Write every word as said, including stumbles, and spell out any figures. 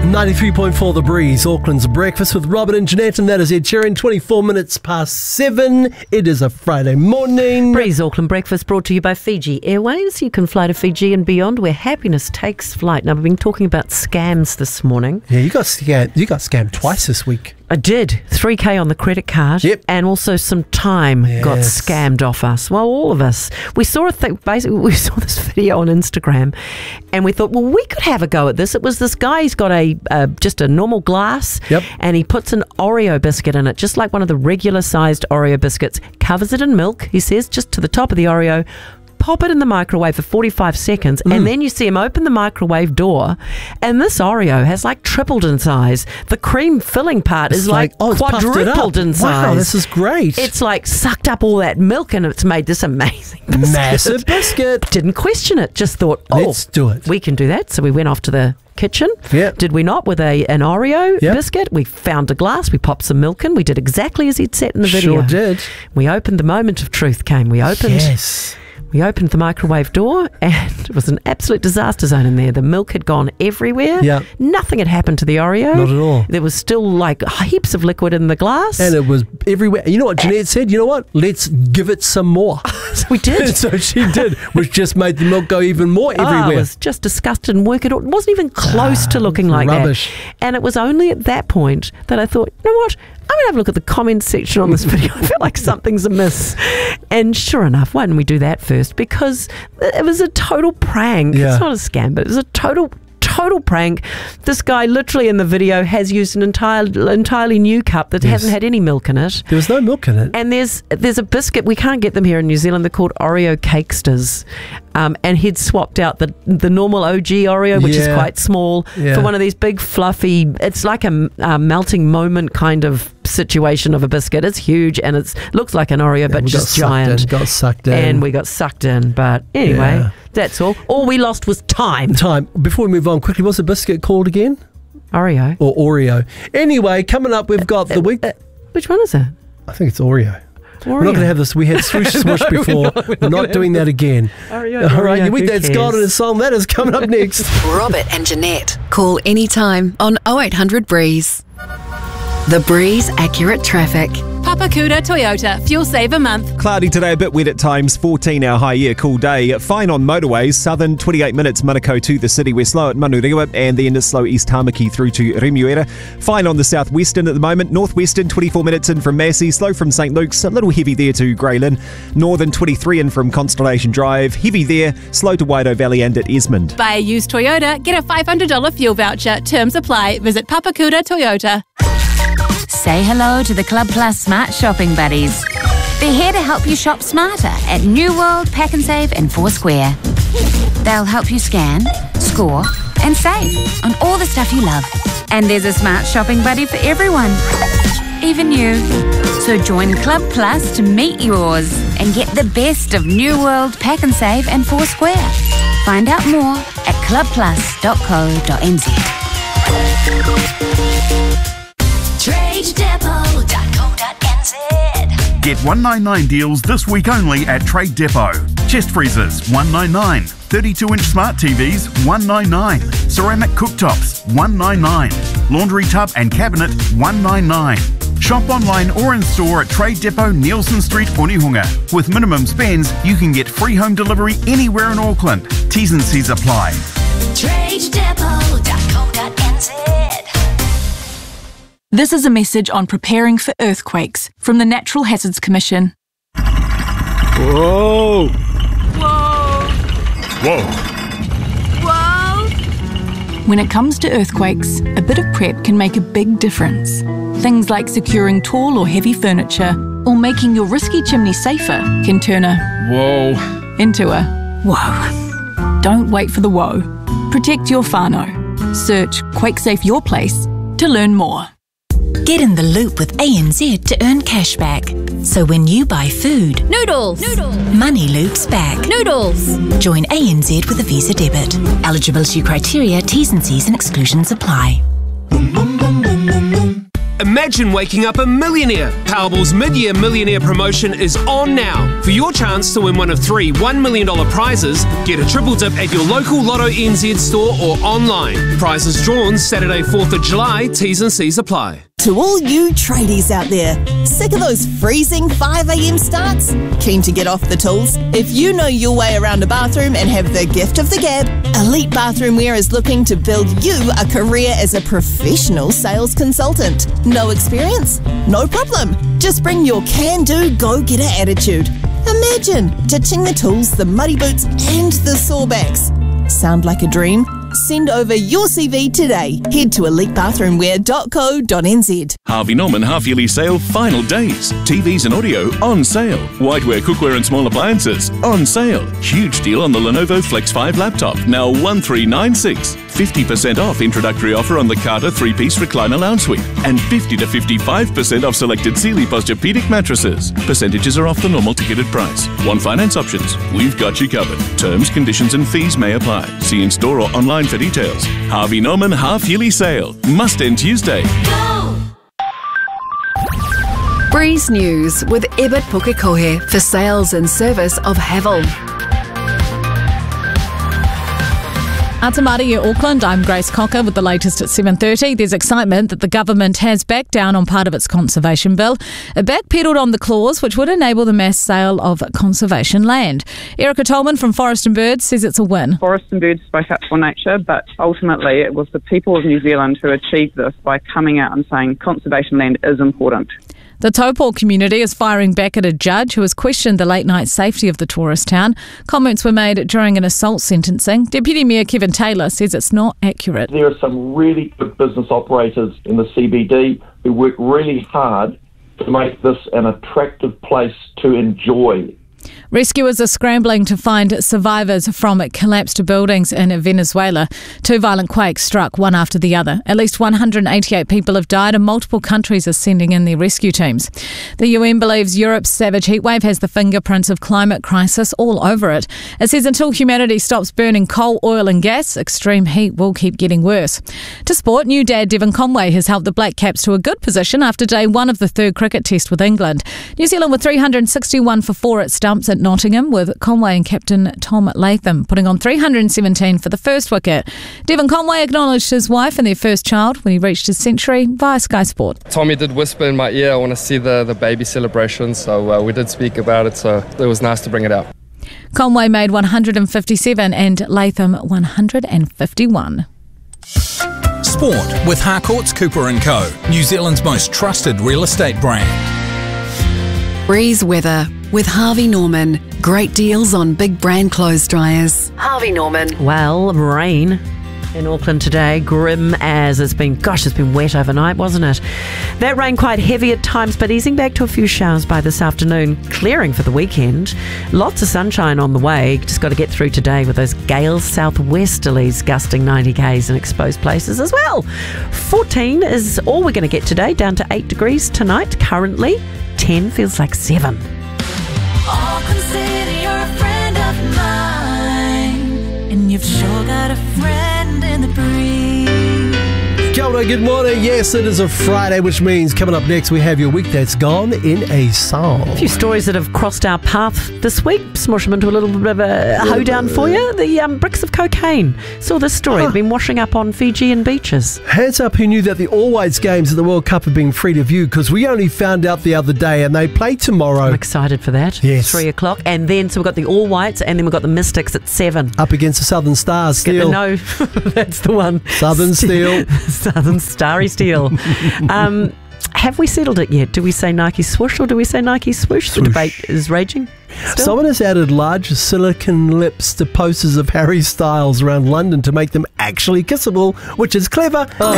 ninety-three point four The Breeze, Auckland's breakfast with Robert and Jeanette, and that is Ed Sheeran. twenty-four minutes past seven. It is a Friday morning. Breeze Auckland breakfast brought to you by Fiji Airways. You can fly to Fiji and beyond, where happiness takes flight. Now, we've been talking about scams this morning. Yeah, you got scammed. You got scammed twice this week. I did. three K on the credit card. Yep. And also some time Yes. got scammed off us. Well, all of us. We saw a thing, basically, we saw this video on Instagram and we thought, well, we could have a go at this. It was this guy, he's got a uh, just a normal glass. Yep. And he puts an Oreo biscuit in it, just like one of the regular sized Oreo biscuits, covers it in milk, he says, just to the top of the Oreo, pop it in the microwave for forty-five seconds, mm. and then you see him open the microwave door, and this Oreo has like tripled in size. The cream filling part It's is like, like oh, it's puffed it quadrupled up. in size. Wow, this is great. It's like sucked up all that milk and it's made this amazing biscuit. Massive biscuit. Didn't question it, just thought, oh, Let's do it. we can do that. So we went off to the kitchen. Yep. Did we not? With a an Oreo Yep. biscuit. We found a glass, we popped some milk in, we did exactly as he'd said in the video. Sure did. We opened, the moment of truth came. We opened Yes. We opened the microwave door and it was an absolute disaster zone in there. The milk had gone everywhere. Yeah. Nothing had happened to the Oreo. Not at all. There was still like heaps of liquid in the glass. And it was everywhere. You know what Jeanette said? You know what? Let's give it some more. So we did. So she did, which just made the milk go even more Oh, everywhere. I was just disgusted and work it. It wasn't even close Ah, to looking like rubbish. that. And it was only at that point that I thought, you know what? I'm going to have a look at the comments section on this video. I feel like something's amiss. And sure enough, why didn't we do that first? Because it was a total prank. Yeah. It's not a scam, but it was a total total prank. This guy literally in the video has used an entire, entirely new cup that Yes. hasn't had any milk in it. There was no milk in it. And there's there's a biscuit, we can't get them here in New Zealand, they're called Oreo Cakesters. Um, and he'd swapped out the the normal O G Oreo, which Yeah. is quite small, Yeah. for one of these big fluffy, it's like a, a melting moment kind of situation of a biscuit. It's huge and it looks like an Oreo, Yeah, but we just got giant. Sucked in, got sucked in. And we got sucked in. But anyway, Yeah. that's all. All we lost was time. Time. Before we move on quickly, what's the biscuit called again? Oreo. Or Oreo. Anyway, coming up, we've got the week. Uh, which one is it? I think it's Oreo. Oreo. We're not going to have this. We had swoosh swoosh No, we're before. not- we're We're not not, gonna doing have that again. Oreo, All right, Oreo, your week who that's gone cares? in a song. That is coming up next. Robert and Jeanette. Call anytime on oh eight hundred Breeze. The Breeze Accurate Traffic. Papakuda Toyota, fuel save a month. Cloudy today, a bit wet at times, fourteen hour high, yeah, cool day. Fine on motorways, southern twenty-eight minutes, Manukau to the city. We're slow at Manurewa and the end is slow East Tamaki through to Remuera. Fine on the southwestern at the moment, northwestern twenty-four minutes in from Massey, slow from St Luke's, a little heavy there to Greylin. Northern twenty-three in from Constellation Drive, heavy there, slow to Waido Valley and at Esmond. Buy a used Toyota, get a five hundred dollars fuel voucher. Terms apply. Visit Papakuda Toyota. Say hello to the Club Plus Smart Shopping Buddies. They're here to help you shop smarter at New World, Pack and Save and Foursquare. They'll help you scan, score and save on all the stuff you love. And there's a smart shopping buddy for everyone, even you. So join Club Plus to meet yours and get the best of New World, Pack and Save and Foursquare. Find out more at club plus dot co dot n z. trade depot dot co dot n z. Get one ninety-nine deals this week only at Trade Depot. Chest freezers, one ninety-nine. thirty-two inch smart T Vs, one ninety-nine. Ceramic cooktops, one ninety-nine. Laundry tub and cabinet, one ninety-nine. Shop online or in store at Trade Depot, Nielsen Street, Onehunga. With minimum spends, you can get free home delivery anywhere in Auckland. T's and C's apply. trade depot dot co dot n z. This is a message on preparing for earthquakes from the Natural Hazards Commission. Whoa! Whoa! Whoa! Whoa! When it comes to earthquakes, a bit of prep can make a big difference. Things like securing tall or heavy furniture or making your risky chimney safer can turn a Whoa! into a whoa. Don't wait for the whoa. Protect your whānau. Search QuakeSafe Your Place to learn more. Get in the loop with A N Z to earn cashback. So when you buy food, Noodles. Noodles. money loops back. Noodles. Join A N Z with a Visa debit. Eligibility criteria, T's and C's and exclusions apply. Imagine waking up a millionaire. Powerball's mid-year millionaire promotion is on now. For your chance to win one of three one million dollars prizes, get a triple dip at your local Lotto N Z store or online. Prizes drawn Saturday fourth of July. T's and C's apply. To all you tradies out there, sick of those freezing five a.m. starts? Keen to get off the tools? If you know your way around a bathroom and have the gift of the gab, Elite Bathroom Wear is looking to build you a career as a professional sales consultant. No experience? No problem. Just bring your can-do, go-getter attitude. Imagine ditching the tools, the muddy boots and the sore backs. Sound like a dream? Send over your C V today. Head to elite bathroom wear dot co dot n z. Harvey Norman half-yearly sale final days. T Vs and audio on sale. Whiteware, cookware and small appliances on sale. Huge deal on the Lenovo Flex five laptop, now one three nine six. fifty percent off introductory offer on the Carter three-piece recliner lounge suite. And fifty to fifty-five percent off selected Sealy Posturepedic mattresses. Percentages are off the normal ticketed price. One finance options. We've got you covered. Terms, conditions and fees may apply. See in store or online for details. Harvey Norman half-yearly sale. Must end Tuesday. Breeze News with Ebert Pukekohe for sales and service of Havel. Atamari, Auckland, I'm Grace Cocker with the latest at seven thirty. There's excitement that the government has backed down on part of its conservation bill. It backpedalled on the clause which would enable the mass sale of conservation land. Erica Tolman from Forest and Birds says it's a win. Forest and Birds spoke up for nature, but ultimately it was the people of New Zealand who achieved this by coming out and saying conservation land is important. The Taupo community is firing back at a judge who has questioned the late-night safety of the tourist town. Comments were made during an assault sentencing. Deputy Mayor Kevin Taylor says it's not accurate. There are some really good business operators in the C B D who work really hard to make this an attractive place to enjoy. Rescuers are scrambling to find survivors from collapsed buildings in Venezuela. Two violent quakes struck one after the other. At least one hundred eighty-eight people have died and multiple countries are sending in their rescue teams. The U N believes Europe's savage heatwave has the fingerprints of climate crisis all over it. It says until humanity stops burning coal, oil and gas, extreme heat will keep getting worse. To sport, new dad Devon Conway has helped the Black Caps to a good position after day one of the third cricket test with England. New Zealand were three hundred sixty-one for four at stumps at Nottingham, with Conway and captain Tom Latham putting on three hundred seventeen for the first wicket. Devon Conway acknowledged his wife and their first child when he reached his century via Sky Sport. Tommy did whisper in my ear, I want to see the, the baby celebration, so uh, we did speak about it, so it was nice to bring it out. Conway made one hundred fifty-seven and Latham one hundred fifty-one. Sport with Harcourts Cooper and Co, New Zealand's most trusted real estate brand. Breeze weather with Harvey Norman. Great deals on big brand clothes dryers. Harvey Norman. Well, rain in Auckland today, grim as it's been. Gosh, it's been wet overnight, wasn't it? That rain quite heavy at times, but easing back to a few showers by this afternoon, clearing for the weekend. Lots of sunshine on the way. Just got to get through today with those gales, southwesterlies gusting ninety k's in exposed places as well. fourteen is all we're going to get today, down to eight degrees tonight currently. ten feels like seven. I'll consider you're a friend of mine, and you've sure got a friend in the breeze. Kia ora, good morning. Yes, it is a Friday, which means coming up next we have your week that's gone in a song. A few stories that have crossed our path this week. Smush them into a little bit of a hoedown for you. The um, bricks of cocaine. Saw this story. Huh. Been washing up on Fijian beaches. Hands up who knew that the All Whites games at the World Cup have been free to view, because we only found out the other day and they play tomorrow. I'm excited for that. Yes. Three o'clock. And then, so we've got the All Whites and then we've got the Mystics at seven. Up against the Southern Stars. Steel. No, that's the one. Southern Steel. Southern Starry Steel. Um, have we settled it yet? Do we say Nike swoosh or do we say Nike swoosh? The debate is raging. Still? Someone has added large silicon lips to posters of Harry Styles around London to make them actually kissable, which is clever oh.